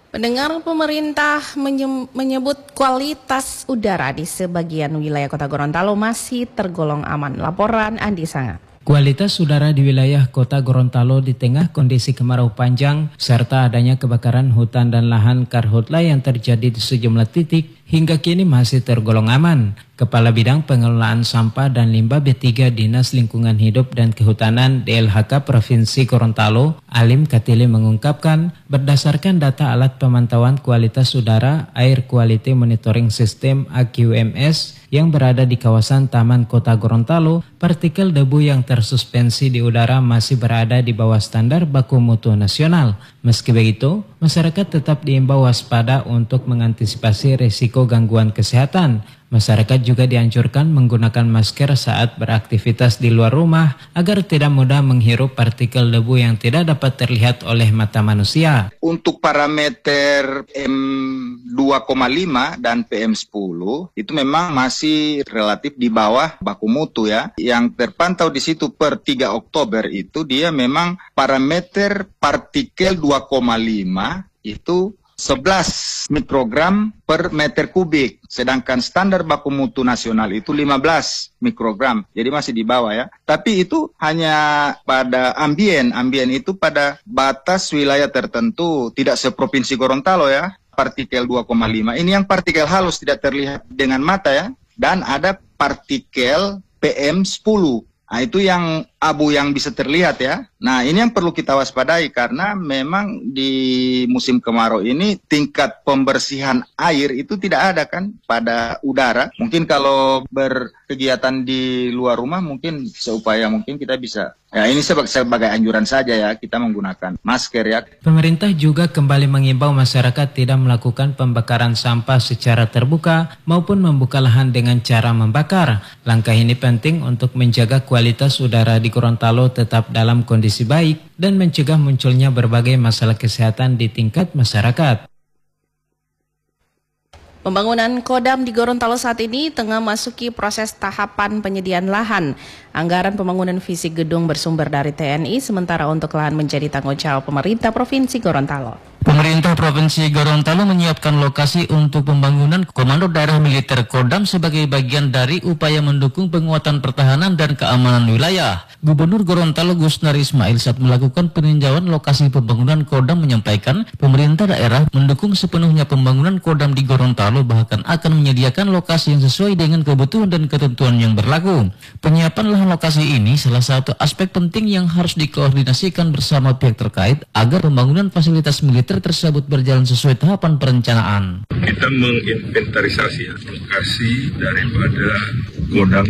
Pendengar, pemerintah menyebut kualitas udara di sebagian wilayah Kota Gorontalo masih tergolong aman. Laporan Andi Sangat. Kualitas udara di wilayah Kota Gorontalo di tengah kondisi kemarau panjang serta adanya kebakaran hutan dan lahan karhutla yang terjadi di sejumlah titik hingga kini masih tergolong aman. Kepala Bidang Pengelolaan Sampah dan Limbah B3 Dinas Lingkungan Hidup dan Kehutanan DLHK Provinsi Gorontalo, Alim Katili mengungkapkan berdasarkan data alat pemantauan kualitas udara Air Quality Monitoring System AQMS yang berada di kawasan Taman Kota Gorontalo, partikel debu yang tersuspensi di udara masih berada di bawah standar baku mutu nasional. Meski begitu, masyarakat tetap diimbau waspada untuk mengantisipasi risiko gangguan kesehatan. Masyarakat juga dianjurkan menggunakan masker saat beraktivitas di luar rumah agar tidak mudah menghirup partikel debu yang tidak dapat terlihat oleh mata manusia. Untuk parameter PM2,5 dan PM10 itu memang masih relatif di bawah baku mutu ya. Yang terpantau di situ per 3 Oktober itu dia memang parameter partikel 2,5 itu 11 mikrogram per meter kubik. Sedangkan standar baku mutu nasional itu 15 mikrogram. Jadi masih di bawah ya. Tapi itu hanya pada ambien. Ambien itu pada batas wilayah tertentu. Tidak seprovinsi Gorontalo ya. Partikel 2,5. Ini yang partikel halus tidak terlihat dengan mata ya. Dan ada partikel PM10. Nah, itu yang abu yang bisa terlihat ya. Nah, ini yang perlu kita waspadai karena memang di musim kemarau ini tingkat pembersihan air itu tidak ada kan pada udara. Mungkin kalau berkegiatan di luar rumah mungkin seupaya mungkin kita bisa. Ya, ini sebagai anjuran saja ya, kita menggunakan masker ya. Pemerintah juga kembali mengimbau masyarakat tidak melakukan pembakaran sampah secara terbuka maupun membuka lahan dengan cara membakar. Langkah ini penting untuk menjaga kualitas udara di Gorontalo tetap dalam kondisi baik dan mencegah munculnya berbagai masalah kesehatan di tingkat masyarakat. Pembangunan Kodam di Gorontalo saat ini tengah masuki proses tahapan penyediaan lahan. Anggaran pembangunan fisik gedung bersumber dari TNI, sementara untuk lahan menjadi tanggung jawab pemerintah Provinsi Gorontalo. Pemerintah Provinsi Gorontalo menyiapkan lokasi untuk pembangunan Komando Daerah Militer Kodam sebagai bagian dari upaya mendukung penguatan pertahanan dan keamanan wilayah. Gubernur Gorontalo Gusnari Ismail saat melakukan peninjauan lokasi pembangunan Kodam menyampaikan pemerintah daerah mendukung sepenuhnya pembangunan Kodam di Gorontalo, bahkan akan menyediakan lokasi yang sesuai dengan kebutuhan dan ketentuan yang berlaku. Penyiapan lahan lokasi ini salah satu aspek penting yang harus dikoordinasikan bersama pihak terkait agar pembangunan fasilitas militer tersebut berjalan sesuai tahapan perencanaan. Kita menginventarisasi lokasi daripada Kodam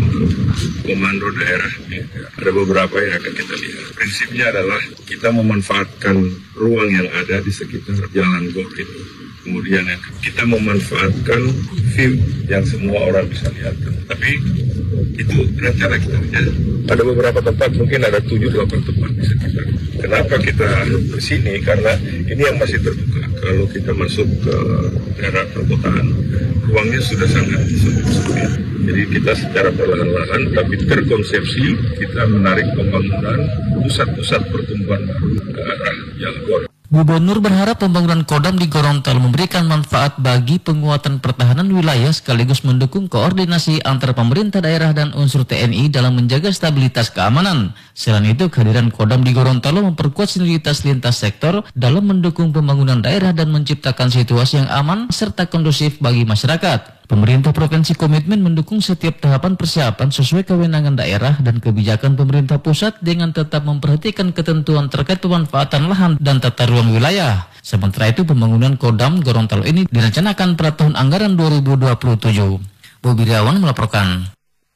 Komando Daerah. Ada beberapa yang akan kita lihat. Prinsipnya adalah kita memanfaatkan ruang yang ada di sekitar jalan GOP itu. Kemudian kita memanfaatkan view yang semua orang bisa lihat. Tapi itu rencana kita. Ada beberapa tempat, mungkin ada 7-8 tempat di sekitar. Kenapa kita ke sini? Karena ini yang masih terbuka. Kalau kita masuk ke daerah perkotaan, ruangnya sudah sangat sempit. Jadi kita secara perlahan-lahan tapi terkonsepsi kita menarik pembangunan pusat-pusat pertumbuhan baru ke arah Jalan Gor. Gubernur berharap pembangunan Kodam di Gorontalo memberikan manfaat bagi penguatan pertahanan wilayah sekaligus mendukung koordinasi antara pemerintah daerah dan unsur TNI dalam menjaga stabilitas keamanan. Selain itu, kehadiran Kodam di Gorontalo memperkuat sinergitas lintas sektor dalam mendukung pembangunan daerah dan menciptakan situasi yang aman serta kondusif bagi masyarakat. Pemerintah provinsi komitmen mendukung setiap tahapan persiapan sesuai kewenangan daerah dan kebijakan pemerintah pusat dengan tetap memperhatikan ketentuan terkait pemanfaatan lahan dan tata ruang wilayah. Sementara itu, pembangunan Kodam Gorontalo ini direncanakan pada tahun anggaran 2027. Bobi Riawan melaporkan.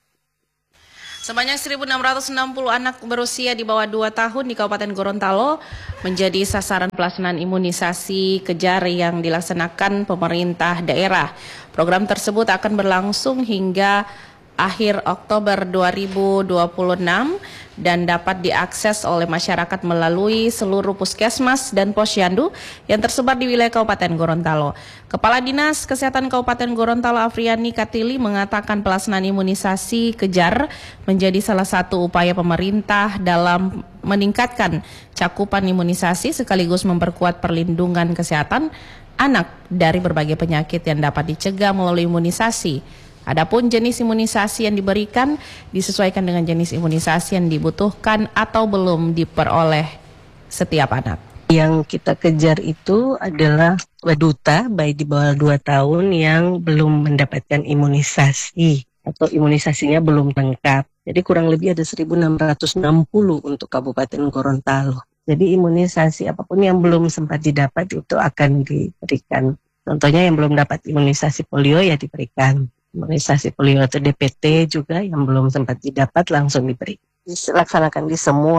Sebanyak 1.660 anak berusia di bawah 2 tahun di Kabupaten Gorontalo menjadi sasaran pelaksanaan imunisasi kejar yang dilaksanakan pemerintah daerah. Program tersebut akan berlangsung hingga akhir Oktober 2026 dan dapat diakses oleh masyarakat melalui seluruh puskesmas dan posyandu yang tersebar di wilayah Kabupaten Gorontalo. Kepala Dinas Kesehatan Kabupaten Gorontalo Afriani Katili mengatakan pelaksanaan imunisasi kejar menjadi salah satu upaya pemerintah dalam meningkatkan cakupan imunisasi sekaligus memperkuat perlindungan kesehatan anak dari berbagai penyakit yang dapat dicegah melalui imunisasi. Adapun jenis imunisasi yang diberikan disesuaikan dengan jenis imunisasi yang dibutuhkan atau belum diperoleh setiap anak. Yang kita kejar itu adalah waduta bayi di bawah 2 tahun yang belum mendapatkan imunisasi atau imunisasinya belum lengkap. Jadi kurang lebih ada 1.660 untuk Kabupaten Gorontalo. Jadi imunisasi apapun yang belum sempat didapat itu akan diberikan. Contohnya yang belum dapat imunisasi polio ya diberikan. Imunisasi polio atau DPT juga yang belum sempat didapat langsung diberi. Dilaksanakan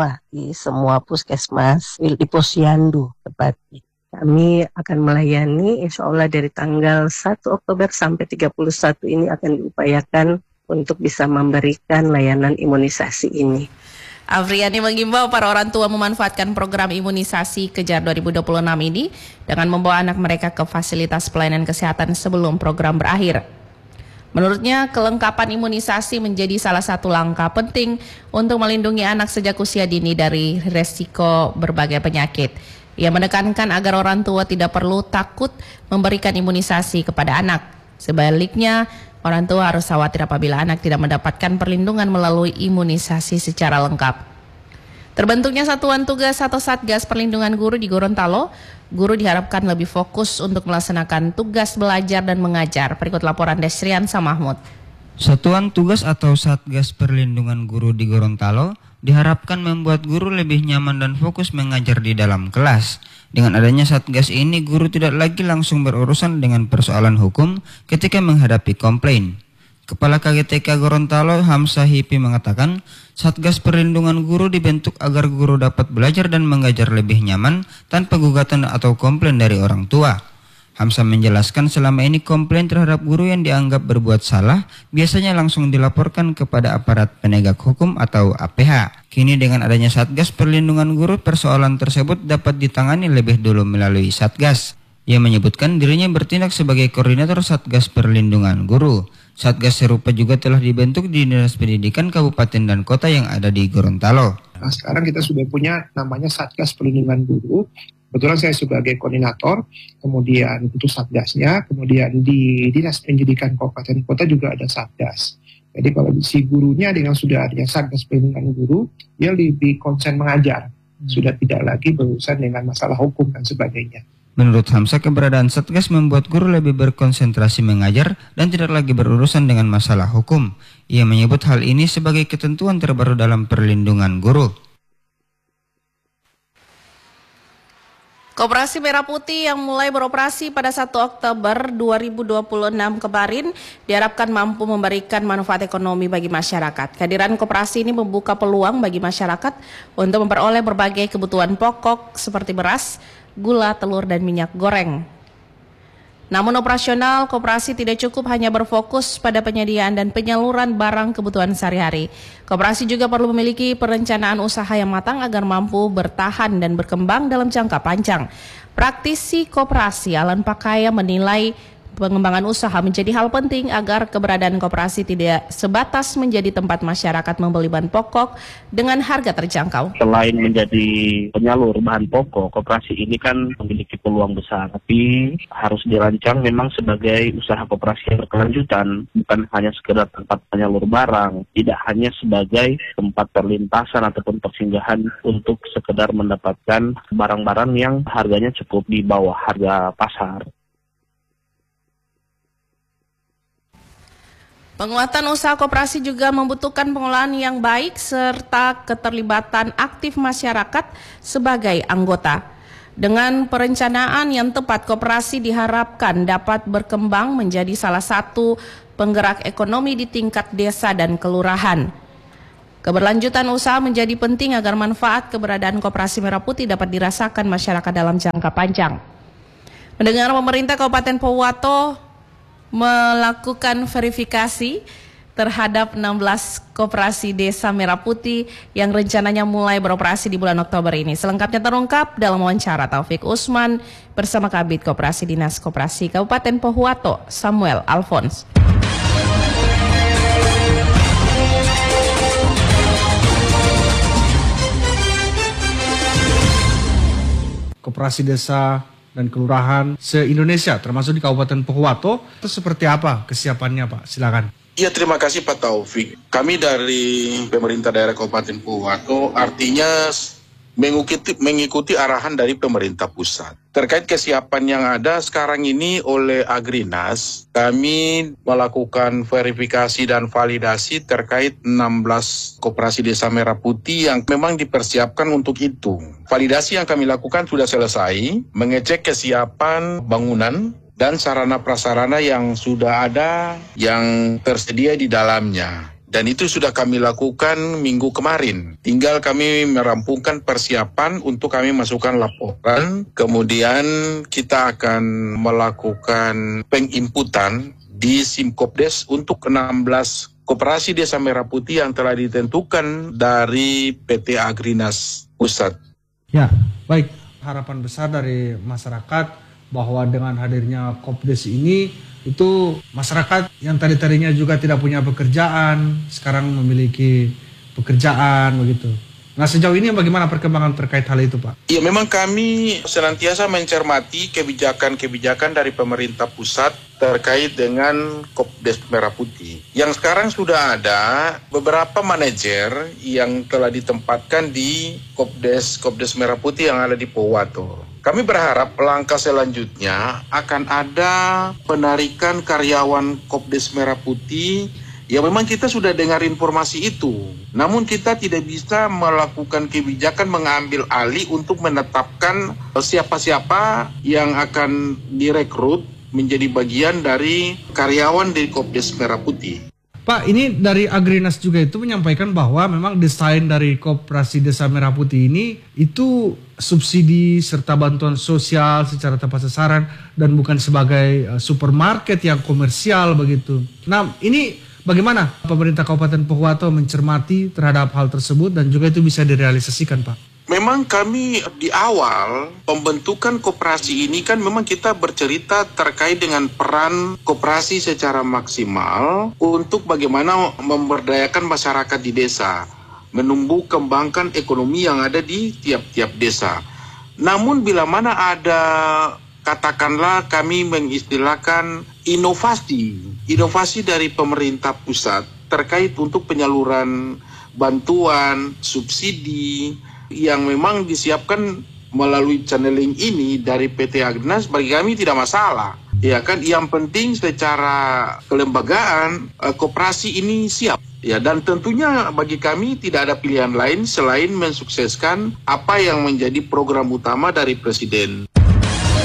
di semua puskesmas, di posyandu tepatnya. Kami akan melayani insya Allah dari tanggal 1 Oktober sampai 31 ini akan diupayakan untuk bisa memberikan layanan imunisasi ini. Afriani mengimbau para orang tua memanfaatkan program imunisasi Kejar 2026 ini dengan membawa anak mereka ke fasilitas pelayanan kesehatan sebelum program berakhir. Menurutnya, kelengkapan imunisasi menjadi salah satu langkah penting untuk melindungi anak sejak usia dini dari resiko berbagai penyakit. Ia menekankan agar orang tua tidak perlu takut memberikan imunisasi kepada anak. Sebaliknya, orang tua harus khawatir apabila anak tidak mendapatkan perlindungan melalui imunisasi secara lengkap. Terbentuknya Satuan Tugas atau Satgas Perlindungan Guru di Gorontalo, guru diharapkan lebih fokus untuk melaksanakan tugas belajar dan mengajar. Berikut laporan Desrian Samahmud. Satuan Tugas atau Satgas Perlindungan Guru di Gorontalo diharapkan membuat guru lebih nyaman dan fokus mengajar di dalam kelas. Dengan adanya Satgas ini, guru tidak lagi langsung berurusan dengan persoalan hukum ketika menghadapi komplain. Kepala KGTK Gorontalo Hamzah Hipi mengatakan, Satgas Perlindungan Guru dibentuk agar guru dapat belajar dan mengajar lebih nyaman tanpa gugatan atau komplain dari orang tua. Hamzah menjelaskan selama ini komplain terhadap guru yang dianggap berbuat salah biasanya langsung dilaporkan kepada aparat penegak hukum atau APH. Kini dengan adanya Satgas Perlindungan Guru, persoalan tersebut dapat ditangani lebih dulu melalui Satgas. Ia menyebutkan dirinya bertindak sebagai koordinator Satgas Perlindungan Guru. Satgas serupa juga telah dibentuk di Dinas Pendidikan Kabupaten dan Kota yang ada di Gorontalo. Nah, sekarang kita sudah punya namanya Satgas Perlindungan Guru. Kebetulan saya sebagai koordinator, kemudian itu Satgasnya, kemudian di Dinas Pendidikan Kabupaten Kota juga ada Satgas. Jadi kalau si gurunya dengan sudah adanya Satgas Perlindungan Guru, dia lebih konsen mengajar. Sudah tidak lagi berurusan dengan masalah hukum dan sebagainya. Menurut Hamzah, keberadaan Satgas membuat guru lebih berkonsentrasi mengajar dan tidak lagi berurusan dengan masalah hukum. Ia menyebut hal ini sebagai ketentuan terbaru dalam perlindungan guru. Koperasi Merah Putih yang mulai beroperasi pada 1 Oktober 2026 kemarin diharapkan mampu memberikan manfaat ekonomi bagi masyarakat. Kehadiran koperasi ini membuka peluang bagi masyarakat untuk memperoleh berbagai kebutuhan pokok seperti beras, gula, telur, dan minyak goreng. Namun operasional koperasi tidak cukup hanya berfokus pada penyediaan dan penyaluran barang kebutuhan sehari-hari. Koperasi juga perlu memiliki perencanaan usaha yang matang agar mampu bertahan dan berkembang dalam jangka panjang. Praktisi koperasi Alan Pakaya menilai pengembangan usaha menjadi hal penting agar keberadaan koperasi tidak sebatas menjadi tempat masyarakat membeli bahan pokok dengan harga terjangkau. Selain menjadi penyalur bahan pokok, koperasi ini kan memiliki peluang besar, tapi harus dirancang memang sebagai usaha koperasi yang berkelanjutan, bukan hanya sekedar tempat penyalur barang, tidak hanya sebagai tempat perlintasan ataupun persinggahan untuk sekedar mendapatkan barang-barang yang harganya cukup di bawah harga pasar. Penguatan usaha koperasi juga membutuhkan pengelolaan yang baik serta keterlibatan aktif masyarakat sebagai anggota. Dengan perencanaan yang tepat, koperasi diharapkan dapat berkembang menjadi salah satu penggerak ekonomi di tingkat desa dan kelurahan. Keberlanjutan usaha menjadi penting agar manfaat keberadaan Koperasi Merah Putih dapat dirasakan masyarakat dalam jangka panjang. Mendengar pemerintah Kabupaten Pohuwato melakukan verifikasi terhadap 16 koperasi Desa Merah Putih yang rencananya mulai beroperasi di bulan Oktober ini. Selengkapnya terungkap dalam wawancara Taufik Usman bersama Kabid Koperasi Dinas Koperasi Kabupaten Pohuwato, Samuel Alphonse. Koperasi desa dan kelurahan se-Indonesia termasuk di Kabupaten Pohuwato itu seperti apa kesiapannya, Pak? Silakan. Ya, terima kasih Pak Taufik. Kami dari pemerintah daerah Kabupaten Pohuwato artinya mengikuti arahan dari pemerintah pusat. Terkait kesiapan yang ada sekarang ini oleh Agrinas, kami melakukan verifikasi dan validasi terkait 16 koperasi Desa Merah Putih yang memang dipersiapkan untuk itu. Validasi yang kami lakukan sudah selesai, mengecek kesiapan bangunan dan sarana-prasarana yang sudah ada, yang tersedia di dalamnya. Dan itu sudah kami lakukan minggu kemarin. Tinggal kami merampungkan persiapan untuk kami masukkan laporan. Kemudian kita akan melakukan penginputan di Simkopdes untuk 16 koperasi Desa Merah Putih yang telah ditentukan dari PT Agrinas Pusat. Ya, baik. Harapan besar dari masyarakat bahwa dengan hadirnya Kopdes ini itu masyarakat yang tadinya juga tidak punya pekerjaan sekarang memiliki pekerjaan begitu. Nah, sejauh ini bagaimana perkembangan terkait hal itu, Pak? Ya, memang kami senantiasa mencermati kebijakan-kebijakan dari pemerintah pusat terkait dengan Kopdes Merah Putih. Yang sekarang sudah ada beberapa manajer yang telah ditempatkan di Kopdes Merah Putih yang ada di Pohuwato. Kami berharap langkah selanjutnya akan ada penarikan karyawan Kopdes Merah Putih. Ya, memang kita sudah dengar informasi itu. Namun kita tidak bisa melakukan kebijakan mengambil alih untuk menetapkan siapa-siapa yang akan direkrut menjadi bagian dari karyawan dari Kopdes Merah Putih. Pak, ini dari Agrinas juga itu menyampaikan bahwa memang desain dari Koperasi Desa Merah Putih ini itu subsidi serta bantuan sosial secara tepat sasaran dan bukan sebagai supermarket yang komersial begitu. Nah, ini bagaimana pemerintah Kabupaten Pohuwato mencermati terhadap hal tersebut dan juga itu bisa direalisasikan, Pak? Memang kami di awal pembentukan koperasi ini kan memang kita bercerita terkait dengan peran koperasi secara maksimal untuk bagaimana memberdayakan masyarakat di desa, menumbuh kembangkan ekonomi yang ada di tiap-tiap desa. Namun bila mana ada, katakanlah kami mengistilahkan inovasi dari pemerintah pusat terkait untuk penyaluran bantuan, subsidi, yang memang disiapkan melalui channeling ini dari PT Agrinas, bagi kami tidak masalah. Ya kan, yang penting secara kelembagaan koperasi ini siap. Ya, dan tentunya bagi kami tidak ada pilihan lain selain mensukseskan apa yang menjadi program utama dari Presiden.